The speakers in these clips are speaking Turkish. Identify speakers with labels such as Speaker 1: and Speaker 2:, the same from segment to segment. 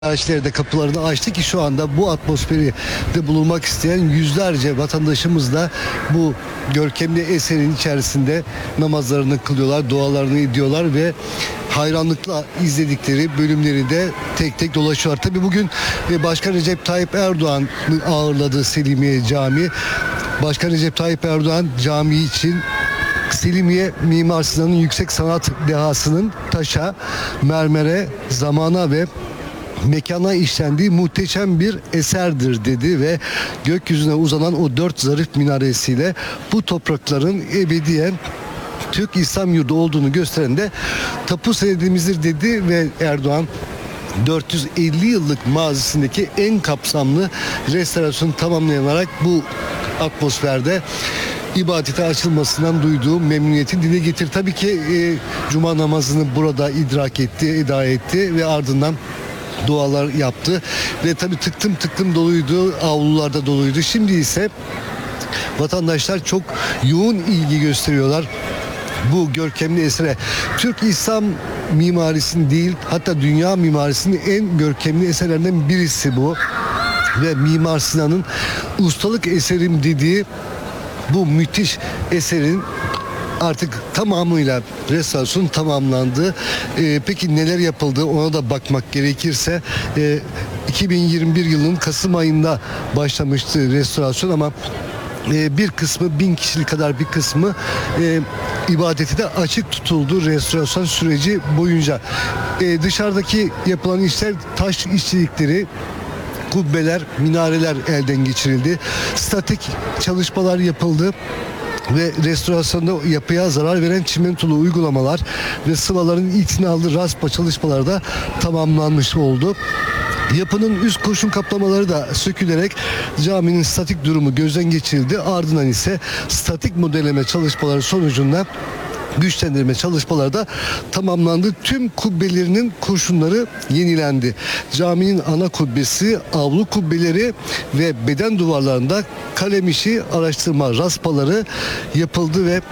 Speaker 1: Ziyaretçilere kapılarını açtı ki şu anda bu atmosferi de bulunmak isteyen yüzlerce vatandaşımız da bu görkemli eserin içerisinde namazlarını kılıyorlar, dualarını ediyorlar ve hayranlıkla izledikleri bölümleri de tek tek dolaşıyorlar. Tabii bugün Başkan Recep Tayyip Erdoğan'ın ağırladığı Selimiye Camii. Başkan Recep Tayyip Erdoğan cami için Selimiye Mimar Sinan'ın yüksek sanat dehasının taşa, mermere, zamana ve mekana işlendiği muhteşem bir eserdir dedi ve gökyüzüne uzanan o 4 zarif minaresiyle bu toprakların ebediyen Türk İslam yurdu olduğunu gösteren de tapu senedimizdir dedi ve Erdoğan 450 yıllık mazisindeki en kapsamlı restorasyonu tamamlayarak bu atmosferde ibadete açılmasından duyduğu memnuniyeti dile getir. Tabii ki cuma namazını burada idrak etti, eda etti ve ardından dualar yaptı ve tabii tıktım tıktım doluydu, avlularda doluydu. Şimdi ise vatandaşlar çok yoğun ilgi gösteriyorlar bu görkemli esere. Türk İslam mimarisinin değil, hatta dünya mimarisinin en görkemli eserlerinden birisi bu ve Mimar Sinan'ın ustalık eserim dediği bu müthiş eserin artık tamamıyla restorasyon tamamlandı. Peki neler yapıldı ona da bakmak gerekirse 2021 yılının Kasım ayında başlamıştı restorasyon ama bir kısmı 1000 kişilik kadar bir kısmı ibadeti de açık tutuldu restorasyon süreci boyunca. Dışarıdaki yapılan işler taş işçilikleri, kubbeler, minareler elden geçirildi. Statik çalışmalar yapıldı ve restorasyonda yapıya zarar veren çimentolu uygulamalar ve sıvaların itinalı raspa çalışmaları da tamamlanmış oldu. Yapının üst kurşun kaplamaları da sökülerek caminin statik durumu gözden geçirildi. Ardından ise statik modelleme çalışmaları sonucunda güçlendirme çalışmaları da tamamlandı. Tüm kubbelerinin kurşunları yenilendi. Caminin ana kubbesi, avlu kubbeleri ve beden duvarlarında kalem işi araştırma raspaları yapıldı ve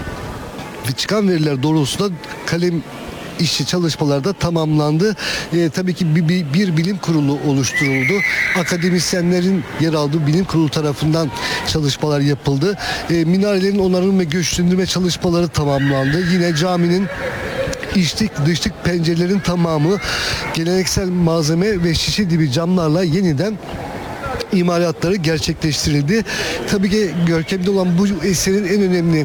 Speaker 1: çıkan veriler doğrultusunda kalem işçi çalışmalar da tamamlandı. Tabii ki bir bilim kurulu oluşturuldu. Akademisyenlerin yer aldığı bilim kurulu tarafından çalışmalar yapıldı. Minarelerin onarım ve güçlendirme çalışmaları tamamlandı. Yine caminin içlik dışlık pencerelerin tamamı geleneksel malzeme ve şişe dibi camlarla yeniden imalatları gerçekleştirildi. Tabii ki görkemli olan bu eserin en önemli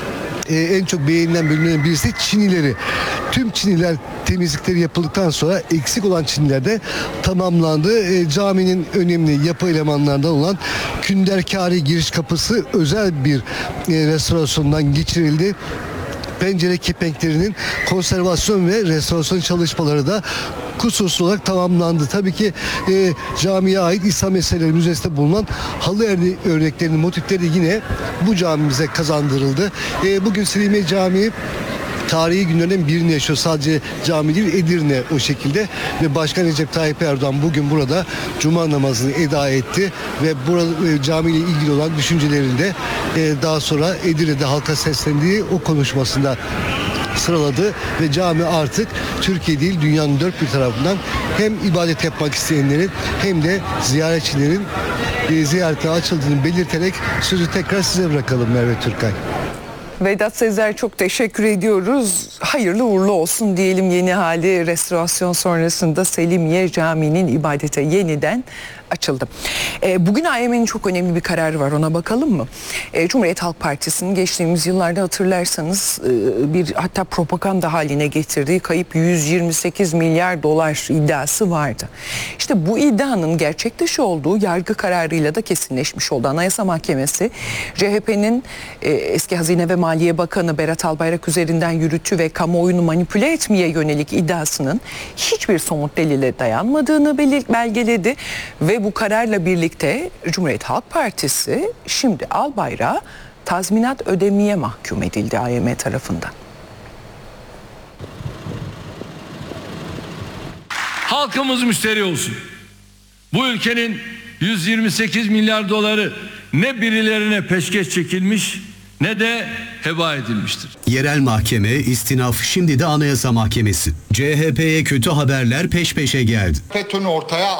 Speaker 1: en çok beğenilen bölümlerden birisi çinileri. Tüm çiniler temizlikleri yapıldıktan sonra eksik olan çiniler de tamamlandı. Caminin önemli yapı elemanlarından olan künderkari giriş kapısı özel bir restorasyondan geçirildi. Pencere kepenklerinin konservasyon ve restorasyon çalışmaları da kusursuz olarak tamamlandı. Tabii ki camiye ait İslam eserleri müzesinde bulunan halı örneklerinin motifleri de yine bu camimize kazandırıldı. Bugün Selimiye Camii tarihi günlerden birini yaşıyor. Sadece cami değil, Edirne o şekilde ve Başkan Recep Tayyip Erdoğan bugün burada cuma namazını eda etti ve burada camiyle ilgili olan düşüncelerini de daha sonra Edirne'de halka seslendiği o konuşmasında sıraladı ve cami artık Türkiye değil dünyanın dört bir tarafından hem ibadet yapmak isteyenlerin hem de ziyaretçilerin ziyaretine açıldığını belirterek sözü tekrar size bırakalım Merve Türkay.
Speaker 2: Vedat Sezer, çok teşekkür ediyoruz. Hayırlı uğurlu olsun diyelim yeni hali. Restorasyon sonrasında Selimiye Camii'nin ibadete yeniden açıldı. Bugün AYM'nin çok önemli bir kararı var, ona bakalım mı? Cumhuriyet Halk Partisi'nin geçtiğimiz yıllarda hatırlarsanız hatta propaganda haline getirdiği kayıp 128 milyar dolar iddiası vardı. İşte bu iddianın gerçek dışı olduğu yargı kararıyla da kesinleşmiş oldu. Anayasa Mahkemesi CHP'nin eski Hazine ve Maliye Bakanı Berat Albayrak üzerinden yürüttüğü ve kamuoyunu manipüle etmeye yönelik iddiasının hiçbir somut delile dayanmadığını belgeledi ve bu kararla birlikte Cumhuriyet Halk Partisi şimdi Albayrak'a tazminat ödemeye mahkum edildi AYM tarafından.
Speaker 3: Halkımız müşteri olsun. Bu ülkenin 128 milyar doları ne birilerine peşkeş çekilmiş ne de heba edilmiştir.
Speaker 4: Yerel mahkeme, istinaf, şimdi de Anayasa Mahkemesi. CHP'ye kötü haberler peş peşe geldi.
Speaker 5: FETÖ'nün ortaya